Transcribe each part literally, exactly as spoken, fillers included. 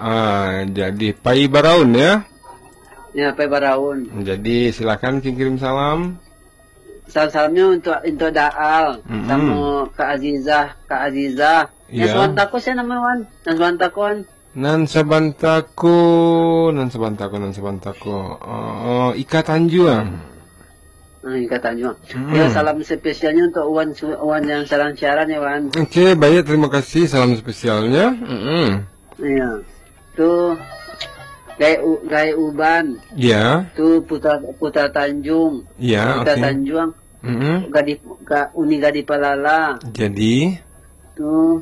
Ah, jadi Pai Baraun ya? Ya, Pai Baraun. Jadi silakan kirim salam. Salam-salamnya untuk untuk Daal, mm-hmm. sama Kak Azizah, Kak Azizah. Ya. Yang Swantako saya nama Wan. Yang Swantako Wan. Nan Sabantako, Nan Sabantako, Nan Sabantako. Oh, Ika Tanjuang. Hmm, Ika Tanjuang. Hmm. Ya, salam spesialnya untuk Wan Wan yang salam siaran ya Wan. Oke, okay, baik, terima kasih salam spesialnya. Mm-hmm. Iya. Tuh Gai U, Gai Uban. Ya. Tuh Putra Putra Tanjung. Ya, Putra okay. Tanjung. Mm-hmm. Gadi Ga, Uni Gadi Palala. Jadi tuh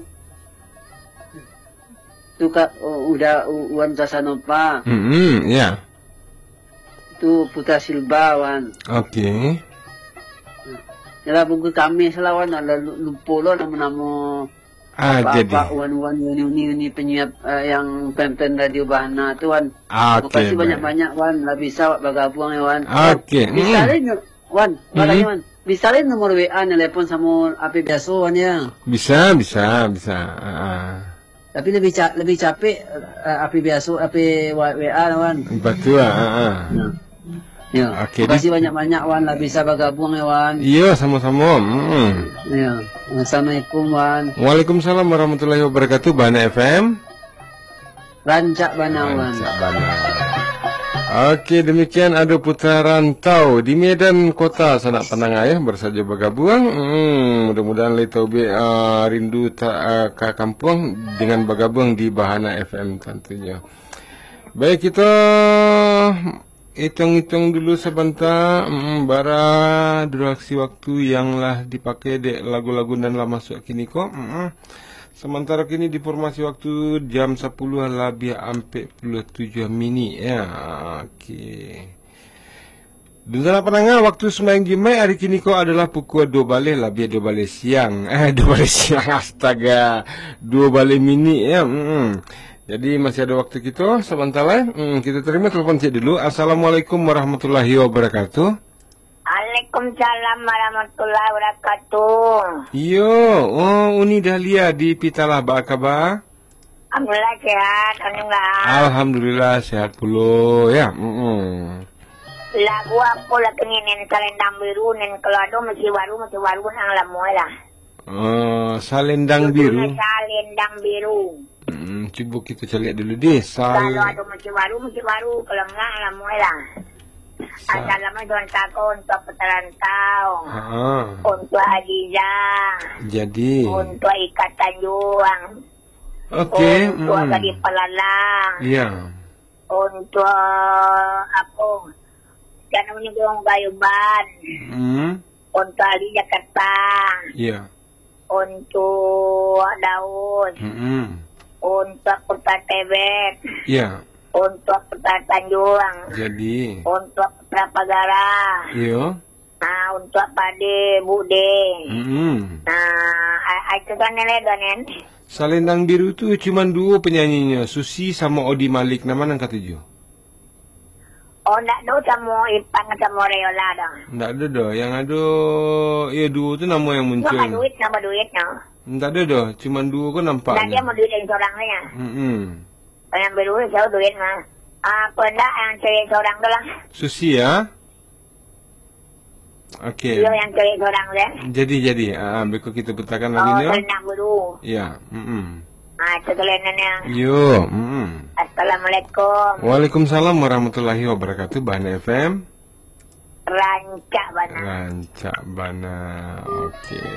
tuh Kak oh, udah Wan Sasanopa. Mm-hmm, ya. Tuh Putra Silbawan. Oke. Okay. Yalah buku kami selawan ada lupa lo nama-nama ah apa, jadi apa wan-wan uni-uni penyiap uh, yang pen-pen radio Bahana tu Wan. Ah, terima kasih banyak-banyak Wan, lah bisa bergabung ya Wan. Oke. Okay. Bisa mm. rin Wan, mm-hmm. Wan. Bisa rin nomor W A telepon sama api biasa Wan ya. Bisa, bisa, bisa. Uh. Tapi lebih ca lebih capek uh, api biasa api W A Wan. Betul ah. Uh. Nah. Ya, okay, terima kasih banyak-banyak Wan lah bisa bergabung ya Wan. Iya, sama-sama. Mm. Ya, Assalamualaikum Wan. Waalaikumsalam warahmatullahi wabarakatuh. Bahana F M. Rancak Bana Wan. Rancak Bana. Okey, demikian ada Putra Rantau di Medan Kota Sanak Penangah ya bersaja bergabung. Hmm, mudah-mudahan leto be uh, rindu tak uh, ke kampung dengan bergabung di Bahana F M tentunya. Baik, kita hitung-hitung dulu sebentar. Hmm, bara durasi waktu yang lah dipakai dek lagu-lagu dan lah masuk kini kok. Hmm. Sementara kini di formasi waktu jam sepuluh lebih empat puluh tujuh minit ya. Okey. Dan sana penangah waktu sembahyang Jumaat hari kini kok adalah pukul dua balik lebih dua balik siang. Eh dua balik siang astaga. dua balik minit ya. Hmm. Jadi masih ada waktu kita sebentar lah. Hmm, kita terima telepon cik dulu. Assalamualaikum warahmatullahi wabarakatuh. Waalaikumsalam warahmatullahi wabarakatuh. Yo, oh Uni Dahlia di Pitalah, apa kabar? Alhamdulillah sehat, alhamdulillah. Alhamdulillah sehat pula ya. Mm-mm. Lagu apa lagi nen Salendang Biru nen kalau ada masih baru masih baru nang lamoy lah. Uh, Salendang Biru. Salendang Biru. Hmm, cuba kita cari dulu deh. Sal... Kalau ada masih baru masih baru kalau enggak lamoy lah. Sal... Assalamualaikum untuk untuk Petarantau. Ah. Untuk Azizah. Jadi. Untuk Ikat Tanjuang. Okey. Untuk mm. Gadi Palalang. Ya. Yeah. Untuk apa? Jangan menyebut Gayuban. Hmm. Untuk Ali Jakarta. Ya. Yeah. Untuk Daud. Hmm. Untuk Putra Tebet. Ya. Yeah. Untuk Putra Tanjung. Jadi. Untuk Putra Pagara. Iya. Nah, untuk Pade Bude. Hmm. Nah, itu kan nilai donen. Salendang Biru tu cuma dua penyanyinya, Susi sama Odi Malik. Nama yang ketujuh? Oh, tak ada sama Ipang sama Reola dah. Tak ada dah. Yang ada, ya dua tu nama yang muncul. Nama duit, nama duit no. Tak ada dah. Cuma dua kan nampaknya. Dan dia mau duit yang seorang ni ya. Hmm. Yang biru jauh duit mah. Ah, pendak yang cari seorang tu lah. Susi ya. Okey. Dia yang cari seorang tu. Jadi jadi. Ah, berikut kita petakan oh, lagi ni. Oh, Salendang Biru. Ya. Hmm. Ah, sekelainan Yo. Hmm. Assalamualaikum. Waalaikumsalam warahmatullahi wabarakatuh. Bahana F M. Rancak Bana. Rancak Bana. Okey.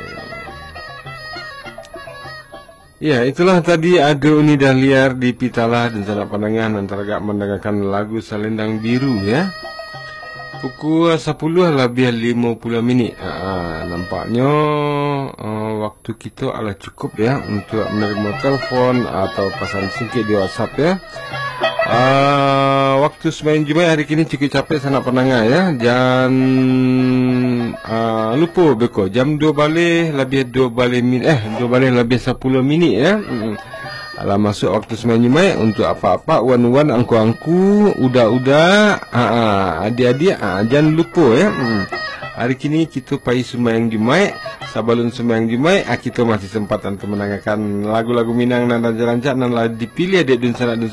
Ya, itulah tadi ada Uni Dahlia di Pitalah dan Sanak Penangah antara gak mendengarkan lagu Salendang Biru ya. Pukul sepuluh lebih lima puluh minit. Ha, nampaknya uh, waktu kita adalah cukup ya untuk menerima telefon atau pesan singkat di WhatsApp ya. Uh, waktu sembahyang Jumaat hari ini cukup capek Sanak Penangah ya. Dan uh, lupa beko jam dua balik lebih dua balik minit eh dua balik lebih sepuluh minit ya. Hmm. Alah masuk waktu sembahyang Jumaat untuk apa-apa wan-wan angku-angku udah-udah adik-adik ah, jangan lupa ya. Hmm. Hari ini kita pergi sembahyang Jumaat. Sebelum sembahyang Jumaat kita masih sempat untuk mendengarkan lagu-lagu Minang dan rancak-rancak dan lah dipilih adik dun sanak